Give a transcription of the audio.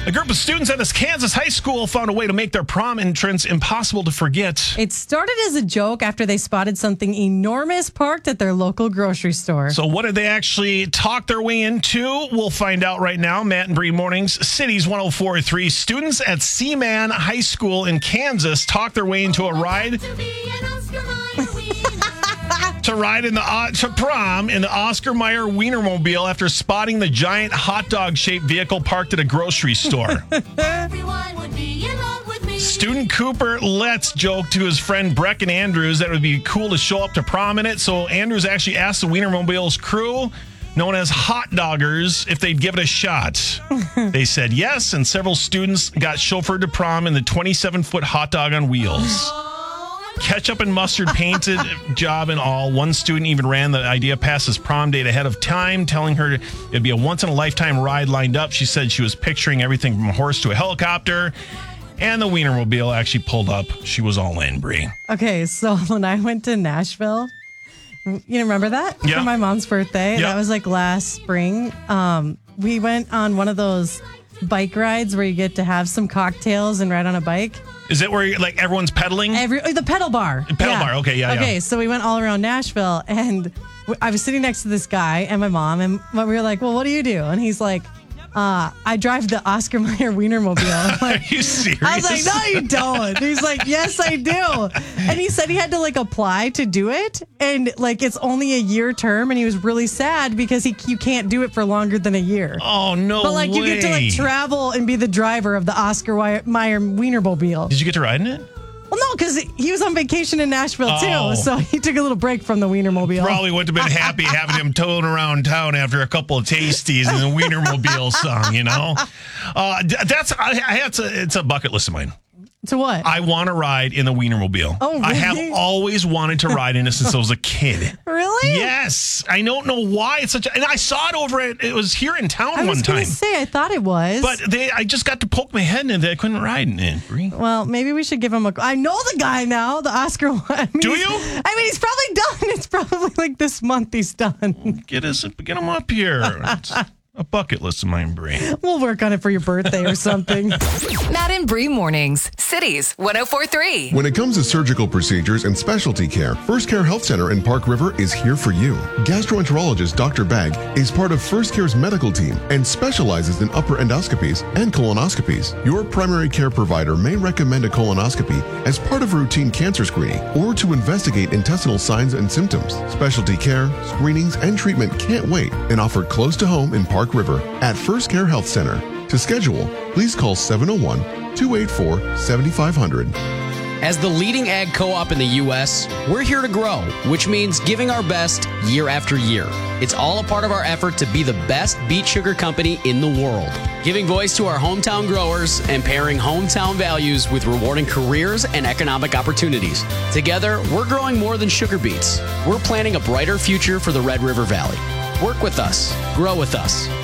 A group of students at this Kansas high school found a way to make their prom entrance impossible to forget. It started as a joke after they spotted something enormous parked at their local grocery store. So what did they actually talk their way into? We'll find out right now. Matt and Bree Mornings, Cities 104.3. Students at Seaman High School in Kansas talked their way into a ride to prom in the Oscar Mayer Wienermobile after spotting the giant hot dog shaped vehicle parked at a grocery store. Student Cooper Letts joked to his friend Brecken Andrews that it would be cool to show up to prom in it. So Andrews actually asked the Wienermobile's crew, known as hot doggers, if they'd give it a shot. They said yes, and several students got chauffeured to prom in the 27-foot hot dog on wheels. Ketchup and mustard painted job and all. One student even ran the idea past his prom date ahead of time, telling her it'd be a once-in-a-lifetime ride lined up. She said she was picturing everything from a horse to a helicopter, and the Wienermobile actually pulled up. She was all in, Bree. Okay, so when I went to Nashville, you remember that? Yeah. For my mom's birthday. Yeah. That was like last spring. We went on one of those bike rides where you get to have some cocktails and ride on a bike. Is it where like everyone's pedaling? The pedal bar. Bar, okay, yeah. Okay, so we went all around Nashville, and I was sitting next to this guy and my mom, and we were like, well, what do you do? And he's like, I drive the Oscar Mayer Wienermobile. I'm like, Are you serious? I was like, no, you don't. He's like, yes, I do. And he said he had to like apply to do it. And like, it's only a year term. And he was really sad because you can't do it for longer than a year. Oh, no But like, way. you get to like travel and be the driver of the Oscar Mayer Wienermobile. Did you get to ride in it? Well, no, because he was on vacation in Nashville Oh. too. So he took a little break from the Wienermobile. Probably wouldn't have been happy having him towing around town after a couple of tasties and the Wienermobile song, you know? It's a bucket list of mine. To what? I want to ride in the Wienermobile. Oh, I have really? always wanted to ride in it since I was a kid. Really? Yes. I don't know why it's such a... And I saw it over at... It was here in town I was one going time. to say, I thought it was. But I just got to poke my head in it. I couldn't ride in it. Bree. Well, maybe we should give him a... I know the guy now, the Oscar one. Do you? He's probably done. It's probably like this month he's done. Get him up here. It's a bucket list of mine, Bree. We'll work on it for your birthday or something. Matt and Bree Mornings, Cities 104.3. When it comes to surgical procedures and specialty care, First Care Health Center in Park River is here for you. Gastroenterologist Dr. Bagg is part of First Care's medical team and specializes in upper endoscopies and colonoscopies. Your primary care provider may recommend a colonoscopy as part of a routine cancer screening or to investigate intestinal signs and symptoms. Specialty care, screenings, and treatment can't wait and offered close to home in Park River at First Care Health Center. To schedule, please call 701-284-7500. As the leading ag co-op in the U.S., we're here to grow, which means giving our best year after year. It's all a part of our effort to be the best beet sugar company in the world, giving voice to our hometown growers and pairing hometown values with rewarding careers and economic opportunities. Together, we're growing more than sugar beets. We're planning a brighter future for the Red River Valley. Work with us. Grow with us.